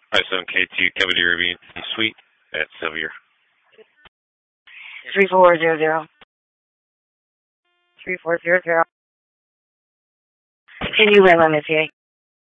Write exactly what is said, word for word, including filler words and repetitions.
five seven K two, Cavity Ravine Suite at Sevier. three four zero zero. three four zero zero. Can you wait on this,